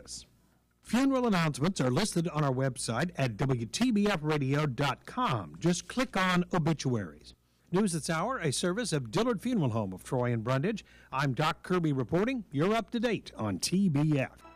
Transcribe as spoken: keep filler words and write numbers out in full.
service. Funeral announcements are listed on our website at W T B F radio dot com. Just click on Obituaries. News This Hour, a service of Dillard Funeral Home of Troy and Brundage. I'm Doc Kirby reporting. You're up to date on T B F.